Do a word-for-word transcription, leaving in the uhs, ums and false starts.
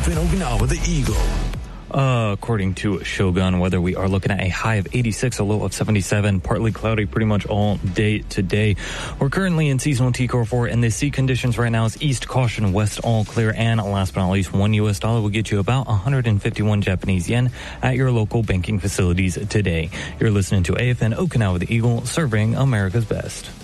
F N Okinawa, the Eagle. Uh, according to Shogun Weather, we are looking at a high of eighty-six, a low of seventy-seven, partly cloudy pretty much all day today. We're currently in seasonal T Core four, and the sea conditions right now is east caution, west all clear, and last but not least, one U S dollar will get you about one hundred fifty-one Japanese yen at your local banking facilities today. You're listening to A F N Okinawa, the Eagle, serving America's best.